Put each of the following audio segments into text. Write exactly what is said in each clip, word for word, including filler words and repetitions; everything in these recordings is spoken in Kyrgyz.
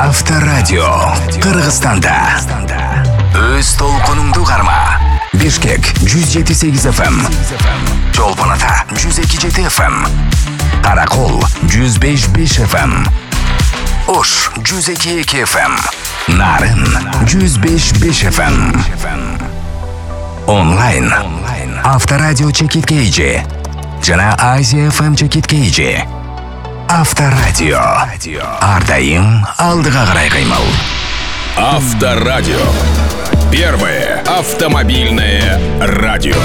Авторадио Кыргызстанда өз толкунуңду карма. Бишкек жүз жети сегиз эф эм, Чолпон Ата жүз эки жети эф эм, Каракол жүз беш беш эф эм, Ош жүз эки эки эф эм, Нарын жүз беш беш эф эм. Онлайн Авторадио Чекиткейджи жана Азия эф эм Чекиткейджи. Авторадио. Ар дайым алдыга карай кыймыл. Авторадио. Первое автомобильное радио.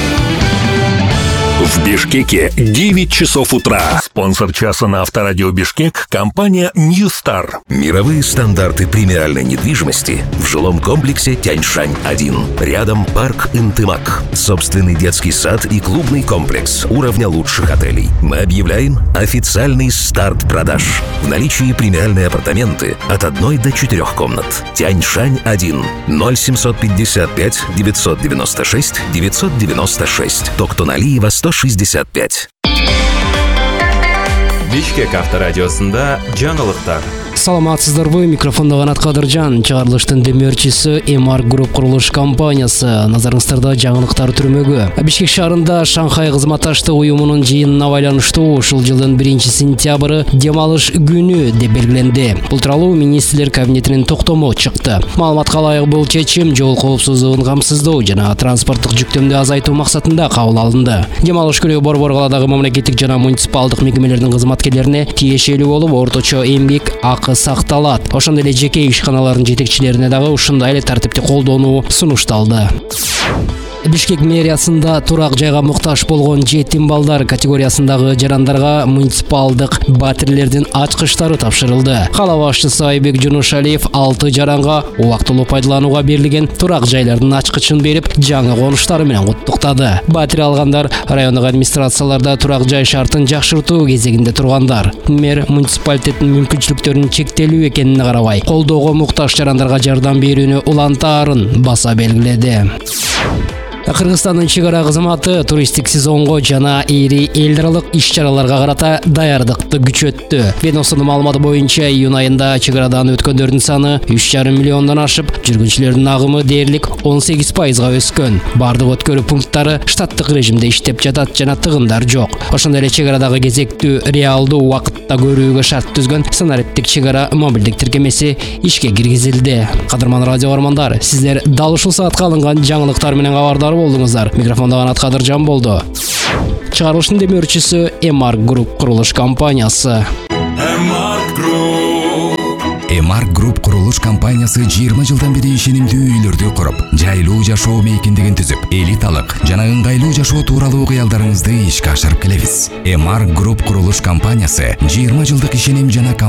В Бишкеке девять часов утра. Спонсор часа на Авторадио Бишкек – компания New Star. Мировые стандарты премиальной недвижимости в жилом комплексе Тяньшань один. Рядом парк Интымак. Собственный детский сад и клубный комплекс уровня лучших отелей. Мы объявляем официальный старт продаж. В наличии премиальные апартаменты от одной до четырех комнат. Тяньшань один. ноль семьсот пятьдесят пять девятьсот девяносто шесть девятьсот девяносто шесть. Токтоналиева сто шестьдесят пять. Бишкек авторадиосында жаңылыктар. Саламатсыздарбы, микрофонда Канат Кадыржан, чыгарылыштын демөөрчүсү Эмар Групп курулуш компаниясы. Назарыңыздарда жаңылыктар түрмөгү. Бишкек шаарында Шанхай кызматташтык уюмунун жыйынына байланыштуу ушул жылдын биринчи сентябры дем алыш күнү деп белгиленди. Бул тууралуу министрлер кабинетинин токтому чыкты. Маалыматка ылайык бул чечим жол коопсуздугун камсыздоо жана транспорттук жүктөмдү азайтуу максатында кабыл алынды. Дем алыш күнү Борбор каладагы мамлекеттик жана муниципалдык мекемелердин кызматкерлерине тиешелүү болуп, орточо эмгек акы сакталат. Ошондой эле жеке ишканалардын жетекчилерине дагы ушундай эле тартипти колдонуу сунушталды. Бишкек мэриясында турак жайга муктаж болгон жетим балдар категориясындагы жарандарга муниципалдык батирлердин ачкычтары тапшырылды. Кала башчысы Айбек Жунушалиев алты жаранга убактылуу пайдаланууга берилген турак жайлардын ачкычын берип, жаңы конуштары менен куттуктады. Батир алгандар райондук администрацияларда турак жай шартын жакшыртуу кезегинде тургандар. Мэр муниципалитеттин мүмкүнчүлүктөрүнүн чектелүү экенине карабай, колдоого муктаж жарандарга жардам берүүнү улантаарын баса белгиледи. Кыргызстандын чегара кызматы туристтик сезонго жана ири эл аралык иш-чараларга карата даярдыкты күчөттү. Ведомствонун маалыматы боюнча июнь айында чегарадан өткөндөрдүн саны үч жарым миллиондон ашып, жүргүнчүлөрдүн агымы дээрлик он сегиз пайызга өскөн. Бардык өткөрүү пункттары штаттык режимде иштеп жатат жана тыгындар жок. Ошондой эле чегарадагы кезектүү реалдуу убакытта көрүүгө шарт түзгөн санариптик чегара мобилдик тиркемеси ишке киргизилди. Кадырман радио армандар, сиздер дал ушул саатка алынган жаңылыктар менен кабардар болдуңуздар. Микрофонда Канат Кадыржан болду. Чыгарылыштын демөөрчүсү Эмар Групп курулуш компаниясы. Эмар Групп. Эмар Групп курулуш компаниясы жыйырма жылдан бери ишенимдүү үйлөрдү куруп, жайлуу жашоо мейкиндигин түзүп, элиталык жана ыңгайлуу жашоо тууралуу кыялдарыңызды ишке ашырып келебиз. Эмар Групп курулуш компаниясы жыйырма жылдык ишеним жана